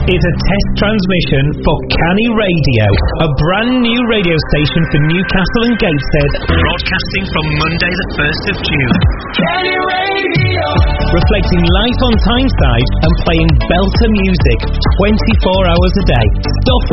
is a test transmission for Canny Radio, a brand new radio station for Newcastle and Gateshead, broadcasting from Monday the 1st of June. Canny Radio! Reflecting life on Tyneside and playing belter music 24 hours a day. Stuff